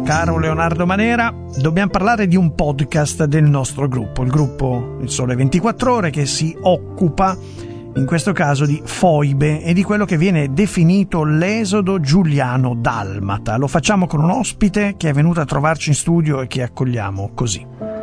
Caro Leonardo Manera, dobbiamo parlare di un podcast del nostro gruppo, il gruppo Il Sole 24 Ore, che si occupa in questo caso di foibe e di quello che viene definito l'esodo giuliano-dalmata. Lo facciamo con un ospite che è venuto a trovarci in studio e che accogliamo così.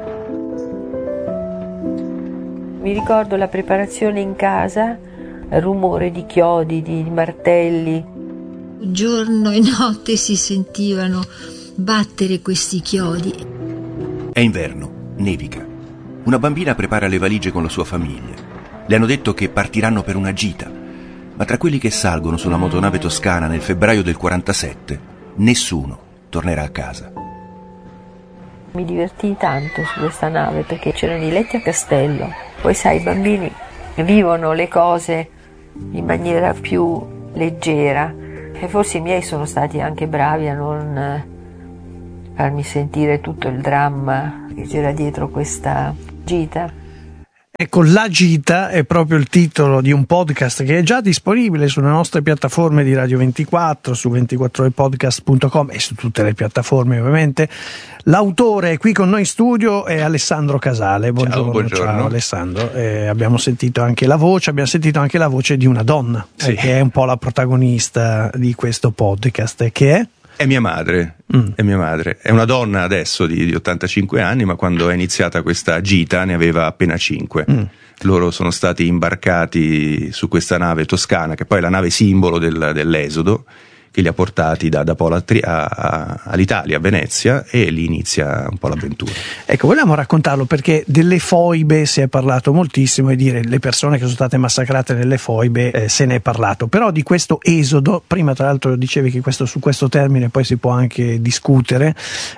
Mi ricordo la preparazione in casa, il rumore di chiodi, di martelli. Giorno e notte si sentivano battere questi chiodi. È inverno, nevica. Una bambina prepara le valigie con la sua famiglia. Le hanno detto che partiranno per una gita, ma tra quelli che salgono sulla motonave toscana nel febbraio del 47, nessuno tornerà a casa. Mi divertii tanto su questa nave perché c'erano i letti a castello. Poi sai, i bambini vivono le cose in maniera più leggera e forse i miei sono stati anche bravi a non farmi sentire tutto il dramma che c'era dietro questa gita. Ecco, La Gita è proprio il titolo di un podcast che è già disponibile sulle nostre piattaforme di Radio 24, su 24orepodcast.com e su tutte le piattaforme ovviamente. L'autore è qui con noi in studio, è Alessandro Casale. Buongiorno. Ciao Alessandro. Abbiamo sentito anche la voce di una donna, sì, che è un po' la protagonista di questo podcast, che è? È mia madre. È mia madre. È una donna adesso di 85 anni, ma quando è iniziata questa gita ne aveva appena 5. Loro sono stati imbarcati su questa nave toscana, che poi è la nave simbolo dell'esodo, che li ha portati da Pola all'Italia, a Venezia, e lì inizia un po' l'avventura. Ecco, vogliamo raccontarlo perché delle foibe si è parlato moltissimo e dire le persone che sono state massacrate nelle foibe se ne è parlato, però di questo esodo, prima tra l'altro dicevi che su questo termine poi si può anche discutere,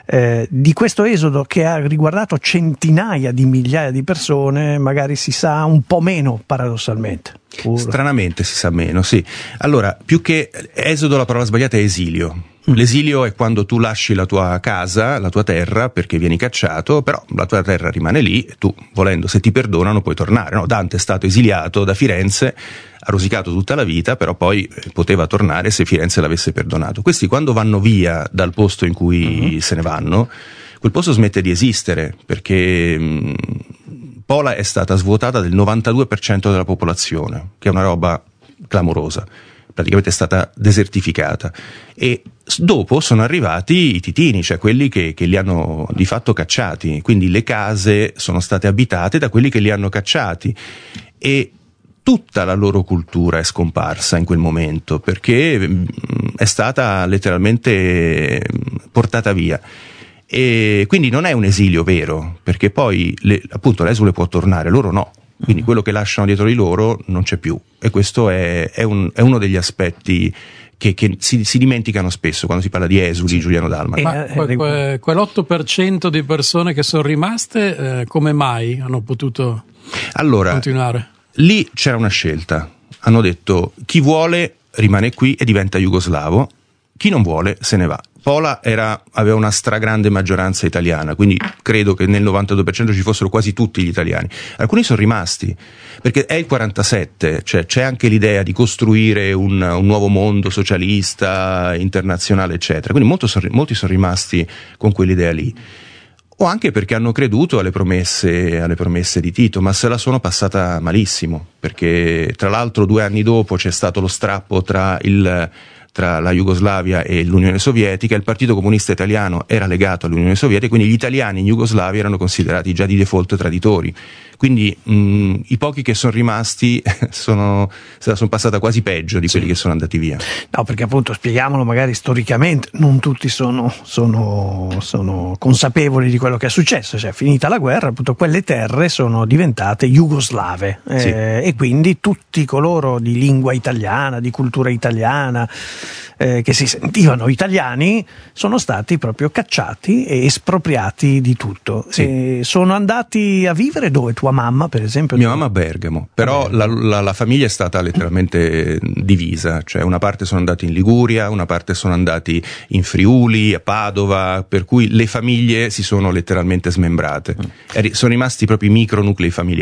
di questo esodo che ha riguardato centinaia di migliaia di persone, magari si sa un po' meno paradossalmente. Stranamente si sa meno, sì. Allora, più che esodo, la parola sbagliata è esilio. L'esilio è quando tu lasci la tua casa, la tua terra, perché vieni cacciato, però la tua terra rimane lì e tu, volendo, se ti perdonano, puoi tornare. No? Dante è stato esiliato da Firenze, ha rosicato tutta la vita, però poi poteva tornare se Firenze l'avesse perdonato. Questi, quando vanno via dal posto in cui se ne vanno, quel posto smette di esistere, perché Pola è stata svuotata del 92% della popolazione, che è una roba clamorosa. Praticamente è stata desertificata, e dopo sono arrivati i titini, cioè quelli che li hanno di fatto cacciati, quindi le case sono state abitate da quelli che li hanno cacciati e tutta la loro cultura è scomparsa in quel momento, perché è stata letteralmente portata via. E quindi non è un esilio vero, perché poi appunto l'esule può tornare, loro no. Quindi quello che lasciano dietro di loro non c'è più, e questo è uno degli aspetti che si dimenticano spesso quando si parla di esuli giuliano-dalmata. Ma quell'8% di persone che sono rimaste, come mai hanno potuto continuare? Lì c'era una scelta, hanno detto chi vuole rimane qui e diventa jugoslavo, chi non vuole se ne va. Pola aveva una stragrande maggioranza italiana, quindi credo che nel 92% ci fossero quasi tutti gli italiani. Alcuni sono rimasti, perché è il 47, cioè c'è anche l'idea di costruire un nuovo mondo socialista, internazionale, eccetera. Quindi molti sono rimasti con quell'idea lì. O anche perché hanno creduto alle promesse di Tito, ma se la sono passata malissimo, perché tra l'altro 2 anni dopo c'è stato lo strappo tra la Jugoslavia e l'Unione Sovietica. Il Partito Comunista Italiano era legato all'Unione Sovietica, quindi gli italiani in Jugoslavia erano considerati già di default traditori. Quindi i pochi che sono rimasti se la sono passata quasi peggio di quelli che sono andati via. No, perché appunto, spieghiamolo magari storicamente, non tutti sono consapevoli di quello che è successo. Cioè, finita la guerra, appunto, quelle terre sono diventate jugoslave, sì. E quindi tutti coloro di lingua italiana, di cultura italiana, che si sentivano italiani, sono stati proprio cacciati e espropriati di tutto. Sì. Sono andati a vivere dove? Tua mamma, per esempio? Mia mamma a Bergamo, però la famiglia è stata letteralmente divisa, cioè una parte sono andati in Liguria, una parte sono andati in Friuli, a Padova, per cui le famiglie si sono letteralmente smembrate. Sono rimasti proprio i micronuclei familiari.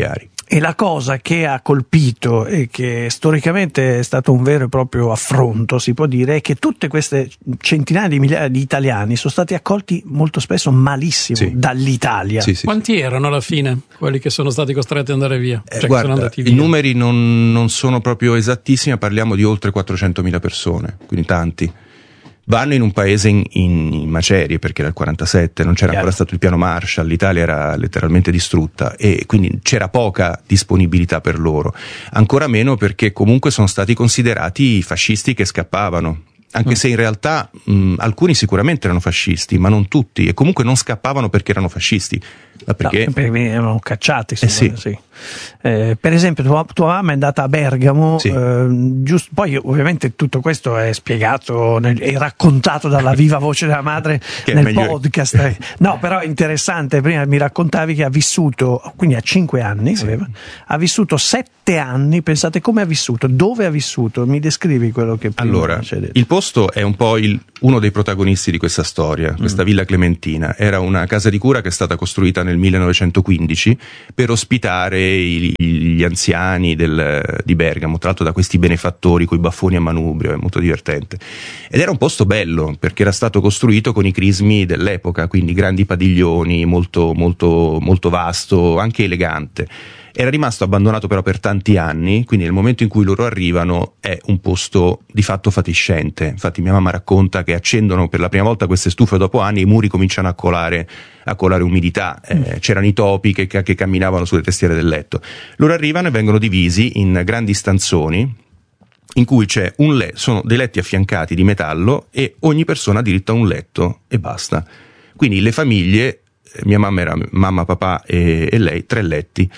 E la cosa che ha colpito e che storicamente è stato un vero e proprio affronto, si può dire, è che tutte queste centinaia di migliaia di italiani sono stati accolti molto spesso malissimo dall'Italia. Quanti erano alla fine quelli che sono stati costretti ad andare via? Guarda, sono andati via? I numeri non sono proprio esattissimi, ma parliamo di oltre 400.000 persone, quindi tanti. Vanno in un paese in macerie, perché era il 47, non c'era ancora stato il piano Marshall, l'Italia era letteralmente distrutta e quindi c'era poca disponibilità per loro, ancora meno perché comunque sono stati considerati fascisti che scappavano, anche se in realtà alcuni sicuramente erano fascisti, ma non tutti, e comunque non scappavano perché erano fascisti, ma perché erano cacciati. Sì. Per esempio tua mamma è andata a Bergamo, giusto, poi ovviamente tutto questo è spiegato e raccontato dalla viva voce della madre nel podcast. No, però è interessante, prima mi raccontavi che ha vissuto, quindi a 5 anni ha vissuto 7 anni, pensate come ha vissuto, dove ha vissuto, mi descrivi quello che prima allora, ci hai detto. Il posto è un po' uno dei protagonisti di questa storia, questa Villa Clementina. Era una casa di cura che è stata costruita nel 1915 per ospitare gli anziani di Bergamo, tra l'altro da questi benefattori coi baffoni a manubrio, è molto divertente. Ed era un posto bello perché era stato costruito con i crismi dell'epoca, quindi grandi padiglioni, molto, molto, molto vasto, anche elegante. Era rimasto abbandonato però per tanti anni, quindi nel momento in cui loro arrivano è un posto di fatto fatiscente. Infatti mia mamma racconta che accendono per la prima volta queste stufe dopo anni e i muri cominciano a colare umidità, c'erano i topi che camminavano sulle tastiere del letto. Loro arrivano e vengono divisi in grandi stanzoni in cui c'è sono dei letti affiancati di metallo e ogni persona ha diritto a un letto e basta. Quindi le famiglie, mia mamma era mamma, papà e lei, 3 letti.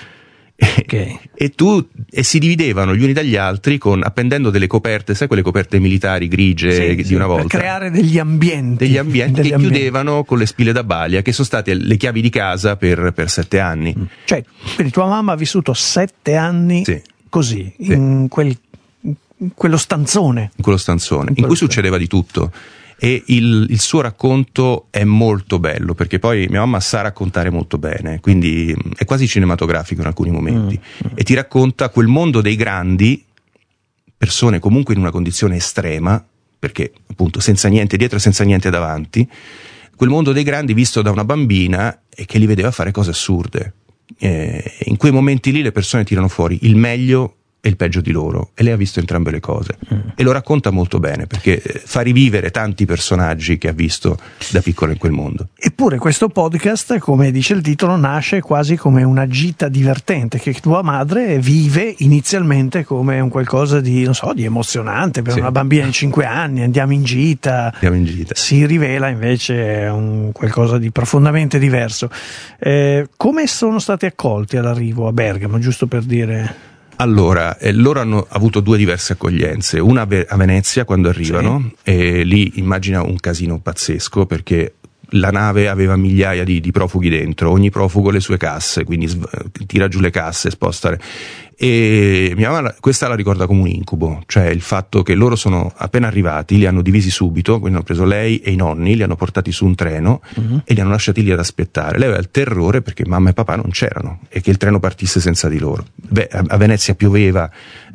E si dividevano gli uni dagli altri appendendo delle coperte, sai quelle coperte militari grigie di una volta, per creare degli ambienti che chiudevano con le spille da balia, che sono state le chiavi di casa per 7 anni. Cioè, quindi tua mamma ha vissuto 7 anni così, in quello stanzone. In quello stanzone, in cui succedeva di tutto. E il suo racconto è molto bello, perché poi mia mamma sa raccontare molto bene, quindi è quasi cinematografico in alcuni momenti, e ti racconta quel mondo dei grandi, persone comunque in una condizione estrema, perché appunto senza niente dietro e senza niente davanti, quel mondo dei grandi visto da una bambina e che li vedeva fare cose assurde. In quei momenti lì le persone tirano fuori il meglio e il peggio di loro, e lei ha visto entrambe le cose e lo racconta molto bene perché fa rivivere tanti personaggi che ha visto da piccolo in quel mondo. Eppure questo podcast, come dice il titolo, nasce quasi come una gita divertente che tua madre vive inizialmente come un qualcosa di, non so, di emozionante per una bambina di 5 anni, andiamo in gita. Si rivela invece un qualcosa di profondamente diverso. Come sono stati accolti all'arrivo a Bergamo, giusto per dire? Allora, loro hanno avuto 2 diverse accoglienze, una a Venezia quando arrivano, e lì immagina un casino pazzesco perché la nave aveva migliaia di profughi dentro, ogni profugo le sue casse, quindi tira giù le casse, spostare. E mia mamma questa la ricorda come un incubo, cioè il fatto che loro sono appena arrivati, li hanno divisi subito, quindi hanno preso lei e i nonni, li hanno portati su un treno e li hanno lasciati lì ad aspettare. Lei aveva il terrore perché mamma e papà non c'erano e che il treno partisse senza di loro. A Venezia pioveva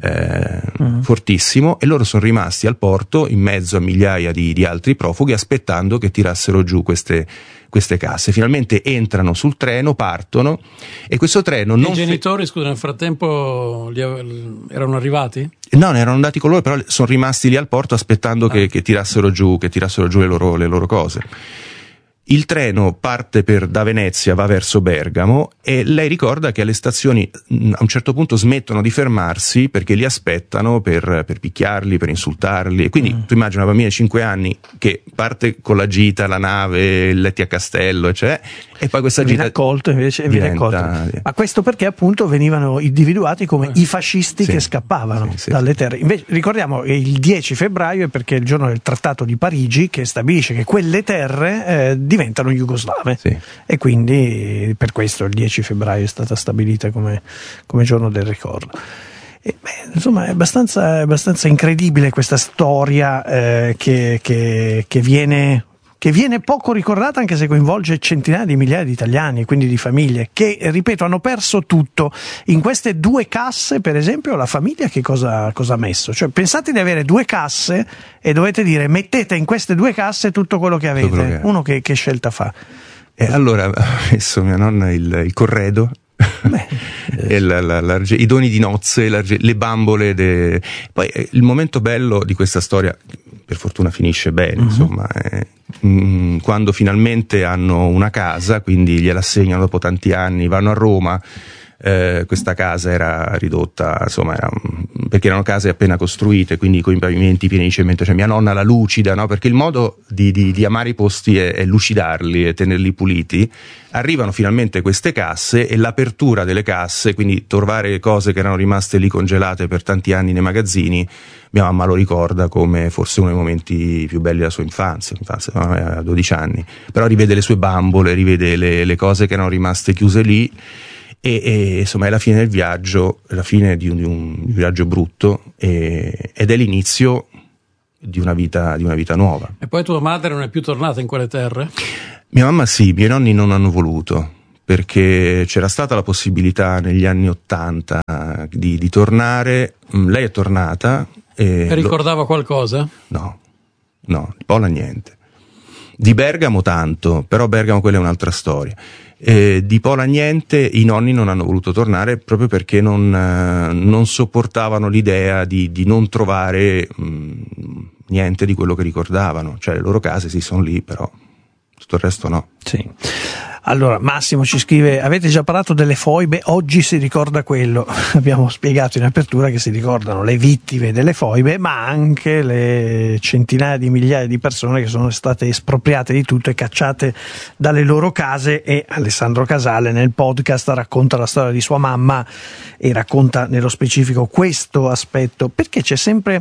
fortissimo e loro sono rimasti al porto in mezzo a migliaia di altri profughi aspettando che tirassero giù queste casse. Finalmente entrano sul treno, partono, e questo treno I genitori, scusa, nel frattempo erano arrivati? No, ne erano andati con loro, però sono rimasti lì al porto aspettando che tirassero giù le loro cose. Il treno parte da Venezia, va verso Bergamo, e lei ricorda che alle stazioni a un certo punto smettono di fermarsi perché li aspettano per picchiarli, per insultarli. E quindi tu immagini una bambina di 5 anni che parte con la gita, la nave, il letti a castello, cioè, e poi questa gita viene accolto. Ma questo perché appunto venivano individuati come i fascisti che scappavano dalle terre. Invece ricordiamo che il 10 febbraio è perché è il giorno del Trattato di Parigi, che stabilisce che quelle terre diventano jugoslave, e quindi per questo il 10 febbraio è stata stabilita come giorno del ricordo. Insomma, è abbastanza incredibile questa storia che che viene poco ricordata anche se coinvolge centinaia di migliaia di italiani, quindi di famiglie, che, ripeto, hanno perso tutto. In queste 2 casse, per esempio, la famiglia che cosa ha messo? Cioè, pensate di avere 2 casse e dovete dire mettete in queste 2 casse tutto quello che avete. Quello che uno che scelta fa? Allora ha messo mia nonna il corredo, i doni di nozze, le bambole. Poi il momento bello di questa storia, per fortuna finisce bene, insomma, quando finalmente hanno una casa, quindi gliela assegnano dopo tanti anni, vanno a Roma. Questa casa era ridotta, insomma, perché erano case appena costruite, quindi con i pavimenti pieni di cemento. Cioè mia nonna la lucida, no? Perché il modo di amare i posti è lucidarli e tenerli puliti. Arrivano finalmente queste casse e l'apertura delle casse, quindi trovare cose che erano rimaste lì congelate per tanti anni nei magazzini, mia mamma lo ricorda come forse uno dei momenti più belli della sua infanzia, aveva 12 anni, però rivede le sue bambole, rivede le cose che erano rimaste chiuse lì. E insomma è la fine del viaggio, è la fine di un viaggio brutto ed è l'inizio di una vita nuova. E poi tua madre non è più tornata in quelle terre? Mia mamma sì, i miei nonni non hanno voluto, perché c'era stata la possibilità negli anni '80 di tornare. Lei è tornata. E ricordava qualcosa? No, di Pola niente. Di Bergamo tanto, però Bergamo quella è un'altra storia. Di Pola niente, i nonni non hanno voluto tornare proprio perché non sopportavano l'idea di non trovare niente di quello che ricordavano. Cioè le loro case sì sono lì, però tutto il resto no. Sì. Allora Massimo ci scrive: avete già parlato delle foibe, oggi si ricorda quello. Abbiamo spiegato in apertura che si ricordano le vittime delle foibe, ma anche le centinaia di migliaia di persone che sono state espropriate di tutto e cacciate dalle loro case. E Alessandro Casale nel podcast racconta la storia di sua mamma e racconta nello specifico questo aspetto, perché c'è sempre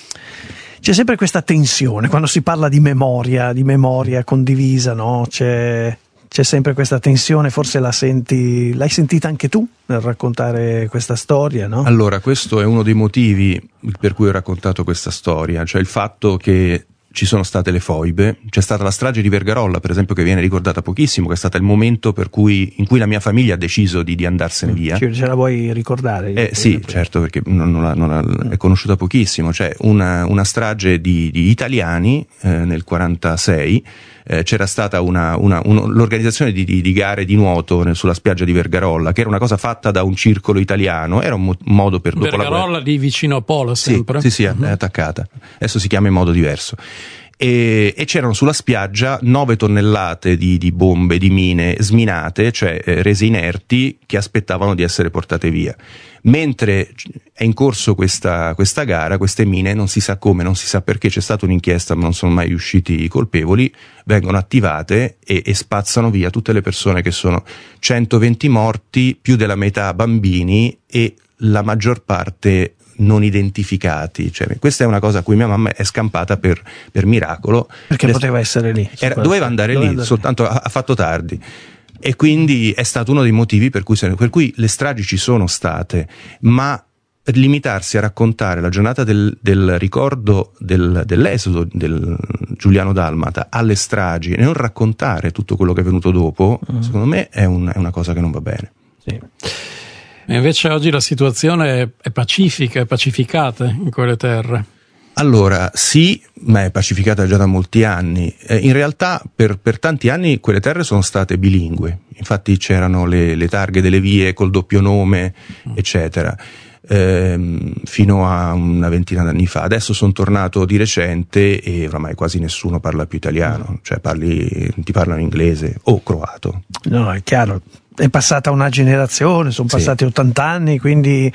questa tensione quando si parla di memoria condivisa, no? C'è sempre questa tensione, forse l'hai sentita anche tu nel raccontare questa storia, no? Allora, questo è uno dei motivi per cui ho raccontato questa storia, cioè il fatto che ci sono state le foibe. C'è stata la strage di Vergarolla, per esempio, che viene ricordata pochissimo, che è stato il momento in cui la mia famiglia ha deciso di andarsene via. Ce la vuoi ricordare? Sì, certo, perché non è conosciuta pochissimo. Cioè una strage di italiani nel 46. C'era stata l'organizzazione di gare di nuoto sulla spiaggia di Vergarolla, che era una cosa fatta da un circolo italiano, era un modo per dopo Vergarolla la guerra. Lì vicino a Pola, sempre? Sì, è attaccata. Adesso si chiama in modo diverso. E c'erano sulla spiaggia 9 tonnellate di bombe, di mine sminate, cioè rese inerti, che aspettavano di essere portate via. Mentre è in corso questa gara, queste mine, non si sa come, non si sa perché, c'è stata un'inchiesta ma non sono mai riusciti i colpevoli, vengono attivate e spazzano via tutte le persone, che sono 120 morti, più della metà bambini e la maggior parte non identificati. Cioè, questa è una cosa a cui mia mamma è scampata per miracolo, perché poteva essere lì, doveva andare lì, soltanto ha fatto tardi. E quindi è stato uno dei motivi per cui le stragi ci sono state, ma limitarsi a raccontare la giornata del ricordo dell'esodo del Giuliano Dalmata alle stragi e non raccontare tutto quello che è venuto dopo, secondo me è una cosa che non va bene. Sì. E invece oggi la situazione è pacifica, è pacificata in quelle terre. Allora, sì, ma è pacificata già da molti anni. In realtà per tanti anni quelle terre sono state bilingue, infatti c'erano le targhe delle vie col doppio nome, eccetera, fino a una ventina d'anni fa. Adesso sono tornato di recente e oramai quasi nessuno parla più italiano, cioè ti parlano inglese o croato. No, è chiaro. È passata una generazione, sono passati 80 anni, quindi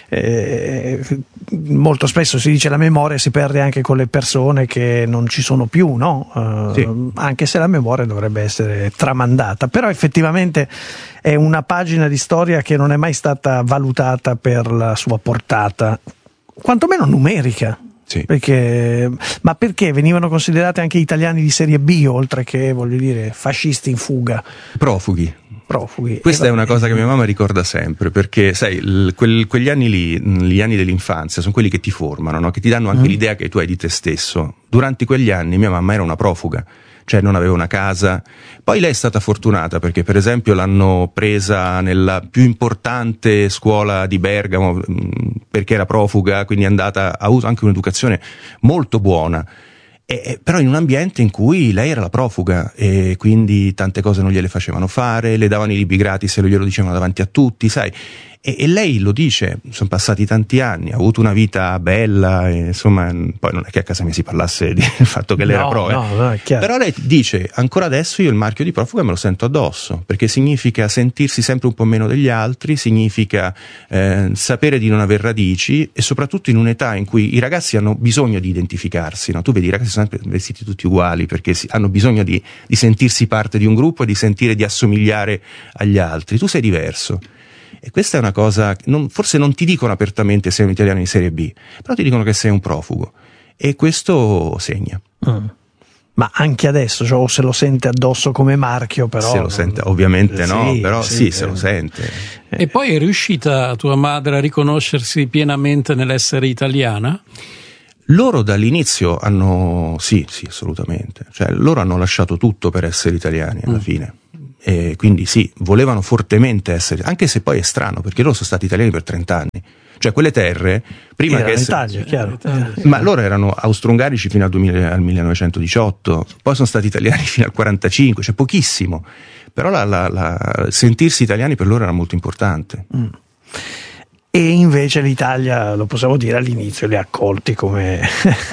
molto spesso si dice la memoria si perde anche con le persone che non ci sono più, no? Sì. Anche se la memoria dovrebbe essere tramandata, però effettivamente è una pagina di storia che non è mai stata valutata per la sua portata, quantomeno numerica. Sì. Ma perché venivano considerati anche italiani di serie B, oltre che, voglio dire, fascisti in fuga? Profughi. Questa è una cosa che mia mamma ricorda sempre, perché sai, quegli anni lì, gli anni dell'infanzia, sono quelli che ti formano, no? Che ti danno anche l'idea che tu hai di te stesso. Durante quegli anni mia mamma era una profuga, cioè non aveva una casa. Poi lei è stata fortunata perché per esempio l'hanno presa nella più importante scuola di Bergamo perché era profuga, quindi è andata, ha avuto anche un'educazione molto buona. Però in un ambiente in cui lei era la profuga e quindi tante cose non gliele facevano fare, le davano i libri gratis e glielo dicevano davanti a tutti, sai. E lei lo dice, sono passati tanti anni, ha avuto una vita bella, e insomma, poi non è che a casa mia si parlasse del fatto che lei era pro, no, è chiaro. Però lei dice, ancora adesso io il marchio di profuga me lo sento addosso, perché significa sentirsi sempre un po' meno degli altri, significa sapere di non aver radici, e soprattutto in un'età in cui i ragazzi hanno bisogno di identificarsi, no? Tu vedi i ragazzi sono sempre vestiti tutti uguali, perché hanno bisogno di sentirsi parte di un gruppo e di sentire di assomigliare agli altri. Tu sei diverso. E questa è una cosa, forse non ti dicono apertamente sei un italiano di serie B, però ti dicono che sei un profugo, e questo segna. Ma anche adesso, cioè, o se lo sente addosso come marchio, però... Se lo sente, ovviamente no, però sì, se lo sente. E poi è riuscita tua madre a riconoscersi pienamente nell'essere italiana? Loro dall'inizio hanno, sì, assolutamente, cioè loro hanno lasciato tutto per essere italiani alla fine. E quindi sì, volevano fortemente essere, anche se poi è strano perché loro sono stati italiani per 30 anni, cioè quelle terre prima era che l'Italia, chiaro. Ma loro erano austro-ungarici fino al 1918, poi sono stati italiani fino al 45, cioè pochissimo, però sentirsi italiani per loro era molto importante. E invece l'Italia, lo possiamo dire, all'inizio li ha accolti come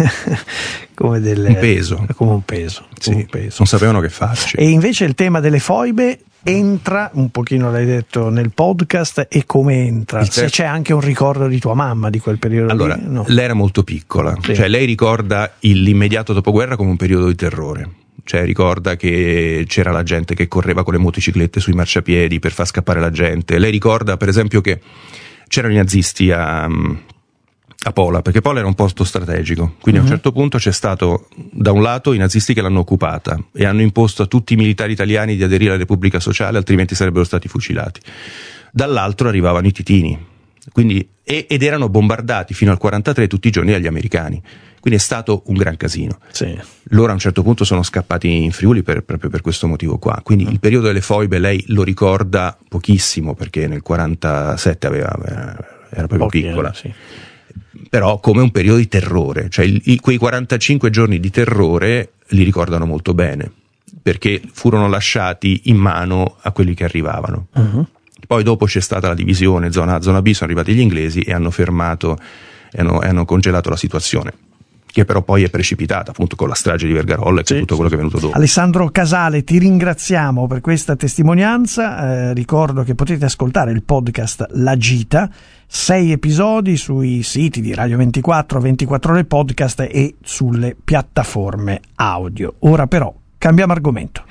come un peso. Come un peso. Sì, come un peso. non sapevano che farci. E invece il tema delle foibe entra, un pochino l'hai detto nel podcast, e come entra? Se c'è anche un ricordo di tua mamma di quel periodo. Allora, no. Lei era molto piccola, sì. Cioè lei ricorda l'immediato dopoguerra come un periodo di terrore. Cioè ricorda che c'era la gente che correva con le motociclette sui marciapiedi per far scappare la gente. Lei ricorda per esempio che c'erano i nazisti a Pola, perché Pola era un posto strategico, quindi a un certo punto c'è stato da un lato i nazisti che l'hanno occupata e hanno imposto a tutti i militari italiani di aderire alla Repubblica Sociale, altrimenti sarebbero stati fucilati. Dall'altro arrivavano i titini, quindi, ed erano bombardati fino al 43 tutti i giorni dagli americani, quindi è stato un gran casino. Sì. Loro a un certo punto sono scappati in Friuli proprio per questo motivo qua, quindi il periodo delle foibe lei lo ricorda pochissimo perché nel 47 era proprio piccola. Sì. Però come un periodo di terrore, cioè quei 45 giorni di terrore li ricordano molto bene, perché furono lasciati in mano a quelli che arrivavano. Poi dopo c'è stata la divisione, zona A, zona B, sono arrivati gli inglesi e hanno fermato e hanno congelato la situazione, che però poi è precipitata appunto con la strage di Vergarolla e tutto quello che è venuto dopo. Alessandro Casale, ti ringraziamo per questa testimonianza. Ricordo che potete ascoltare il podcast La Gita, 6 episodi sui siti di Radio 24, 24 Ore Podcast e sulle piattaforme audio. Ora però cambiamo argomento.